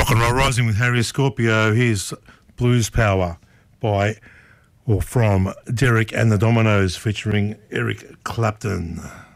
Rock and Roll Rising with Harry Scorpio. Here's Blues Power from Derek and the Dominoes featuring Eric Clapton.